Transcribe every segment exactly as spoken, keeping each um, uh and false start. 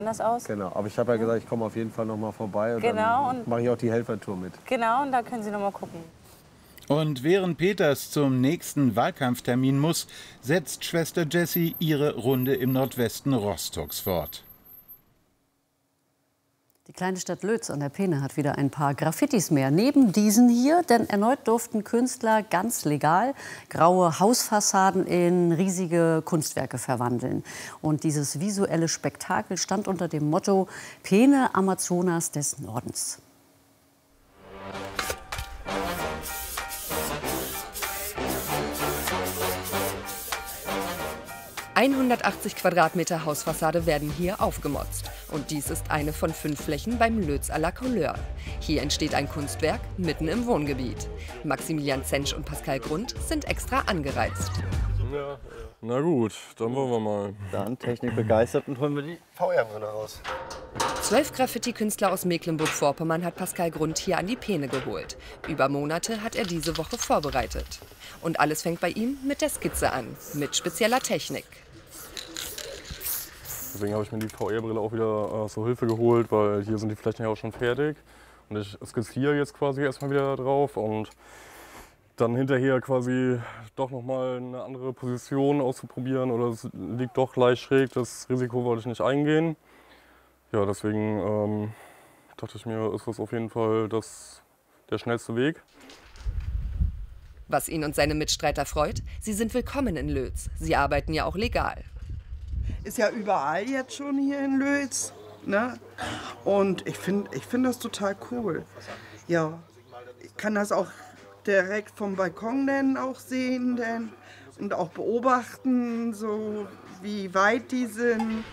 das aus. Genau, aber ich habe ja gesagt, ich komme auf jeden Fall noch mal vorbei und Genau, dann und mache ich auch die Helfertour mit. Genau, und da können Sie noch mal gucken. Und während Peters zum nächsten Wahlkampftermin muss, setzt Schwester Jessie ihre Runde im Nordwesten Rostocks fort. Die kleine Stadt Lötz an der Peene hat wieder ein paar Graffitis mehr. Neben diesen hier, denn erneut durften Künstler ganz legal graue Hausfassaden in riesige Kunstwerke verwandeln. Und dieses visuelle Spektakel stand unter dem Motto Peene Amazonas des Nordens. hundertachtzig Quadratmeter Hausfassade werden hier aufgemotzt. Und dies ist eine von fünf Flächen beim Lötz à la Couleur. Hier entsteht ein Kunstwerk mitten im Wohngebiet. Maximilian Zensch und Pascal Grund sind extra angereist. Ja, na gut, dann wollen wir mal. Dann Technik begeistert und holen wir die V R-Brille raus. Zwölf Graffiti-Künstler aus Mecklenburg-Vorpommern hat Pascal Grund hier an die Peene geholt. Über Monate hat er diese Woche vorbereitet. Und alles fängt bei ihm mit der Skizze an, mit spezieller Technik. Deswegen habe ich mir die V R-Brille auch wieder äh, zur Hilfe geholt, weil hier sind die Flächen ja auch schon fertig. Und ich skizziere jetzt quasi erstmal wieder drauf und dann hinterher quasi doch nochmal eine andere Position auszuprobieren oder es liegt doch leicht schräg, das Risiko wollte ich nicht eingehen. Ja, deswegen ähm, dachte ich mir, ist das auf jeden Fall das, der schnellste Weg. Was ihn und seine Mitstreiter freut, sie sind willkommen in Lötz. Sie arbeiten ja auch legal. Ist ja überall jetzt schon hier in Lötz, ne? Und ich finde ich find das total cool. Ja, ich kann das auch direkt vom Balkon dann auch sehen denn, und auch beobachten, so wie weit die sind.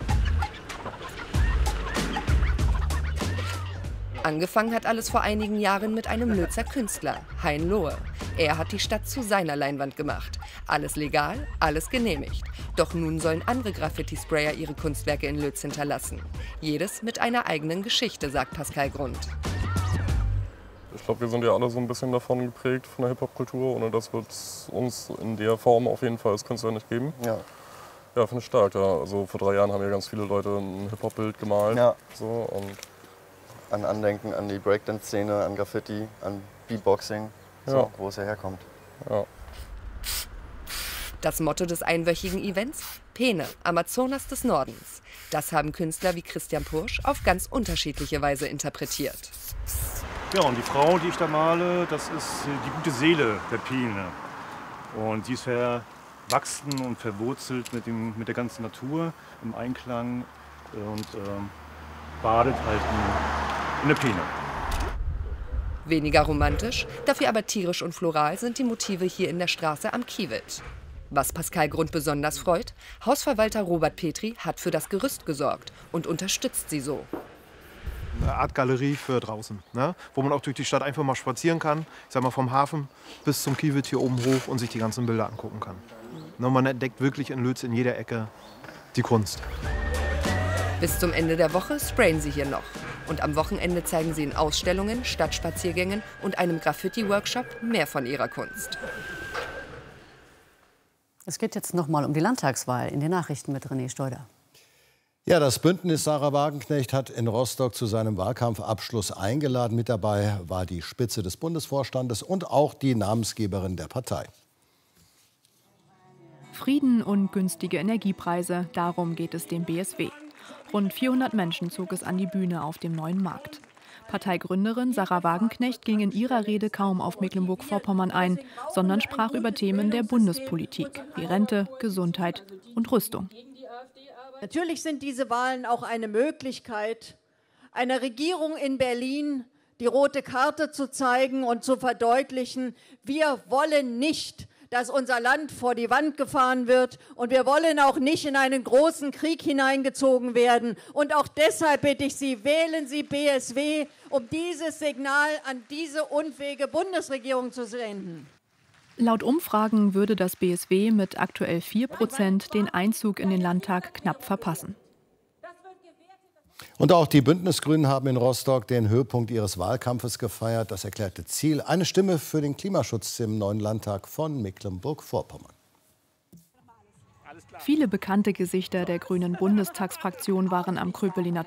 Angefangen hat alles vor einigen Jahren mit einem Lötzer Künstler, Hein Lohe. Er hat die Stadt zu seiner Leinwand gemacht. Alles legal, alles genehmigt. Doch nun sollen andere Graffiti-Sprayer ihre Kunstwerke in Lötz hinterlassen. Jedes mit einer eigenen Geschichte, sagt Pascal Grund. Ich glaube, wir sind ja alle so ein bisschen davon geprägt, von der Hip-Hop-Kultur. Ohne das wird es uns in der Form auf jeden Fall als Künstler nicht geben. Ja. Ja, finde ich stark. Ja. Also vor drei Jahren haben ja ganz viele Leute ein Hip-Hop-Bild gemalt. Ja. So, und an Andenken an die Breakdance-Szene, an Graffiti, an Beatboxing, so, ja. Wo es herkommt. Ja. Das Motto des einwöchigen Events? Peene, Amazonas des Nordens. Das haben Künstler wie Christian Pursch auf ganz unterschiedliche Weise interpretiert. Ja, und die Frau, die ich da male, das ist die gute Seele der Peene. Und die ist verwachsen und verwurzelt mit, dem, mit der ganzen Natur im Einklang und ähm, badet halt in, in der Peene. Weniger romantisch, dafür aber tierisch und floral sind die Motive hier in der Straße am Kiewit. Was Pascal Grund besonders freut, Hausverwalter Robert Petri hat für das Gerüst gesorgt und unterstützt sie so. Eine Art Galerie für draußen, ne? Wo man auch durch die Stadt einfach mal spazieren kann. Ich sag mal vom Hafen bis zum Kiewit hier oben hoch und sich die ganzen Bilder angucken kann. Ne? Man entdeckt wirklich in Lötz in jeder Ecke die Kunst. Bis zum Ende der Woche sprayen sie hier noch. Und am Wochenende zeigen sie in Ausstellungen, Stadtspaziergängen und einem Graffiti-Workshop mehr von ihrer Kunst. Es geht jetzt noch mal um die Landtagswahl in den Nachrichten mit René Steuder. Ja, das Bündnis Sarah Wagenknecht hat in Rostock zu seinem Wahlkampfabschluss eingeladen. Mit dabei war die Spitze des Bundesvorstandes und auch die Namensgeberin der Partei. Frieden und günstige Energiepreise, darum geht es dem B S W. Rund vierhundert Menschen zog es an die Bühne auf dem Neuen Markt. Parteigründerin Sarah Wagenknecht ging in ihrer Rede kaum auf Mecklenburg-Vorpommern ein, sondern sprach über Themen der Bundespolitik wie Rente, Gesundheit und Rüstung. Natürlich sind diese Wahlen auch eine Möglichkeit, einer Regierung in Berlin die rote Karte zu zeigen und zu verdeutlichen, wir wollen nicht, dass unser Land vor die Wand gefahren wird und wir wollen auch nicht in einen großen Krieg hineingezogen werden. Und auch deshalb bitte ich Sie, wählen Sie B S W, um dieses Signal an diese unfähige Bundesregierung zu senden. Laut Umfragen würde das B S W mit aktuell vier Prozent den Einzug in den Landtag knapp verpassen. Und auch die Bündnisgrünen haben in Rostock den Höhepunkt ihres Wahlkampfes gefeiert. Das erklärte Ziel: eine Stimme für den Klimaschutz im neuen Landtag von Mecklenburg-Vorpommern. Viele bekannte Gesichter der grünen Bundestagsfraktion waren am Kröpeliner